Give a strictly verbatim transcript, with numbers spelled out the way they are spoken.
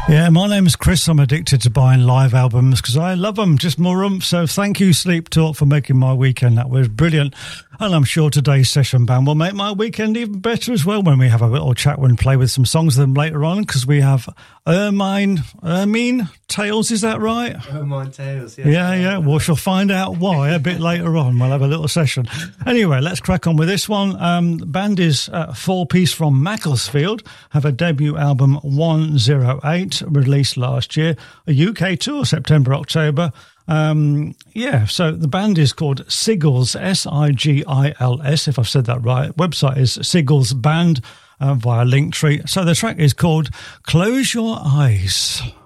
Yeah, my name's Chris. I'm addicted to buying live albums because I love them. Just more oomph. So thank you, Sleep Talk, for making my weekend. That was brilliant. And I'm sure today's session band will make my weekend even better as well when we have a little chat and play with some songs of them later on, because we have Ermine, Ermine Tales, is that right? Ermine Tales, yeah. Yeah, yeah. Well, she'll find out why a bit later on. We'll have a little session. Anyway, let's crack on with this one. Um, the band is a four-piece from Macclesfield, have a debut album one oh eight, released last year, a U K tour, September, October. Um, yeah, so the band is called Sigils, S I G I L S, if I've said that right. Website is Sigils Band uh, via Linktree. So the track is called Close Your Eyes.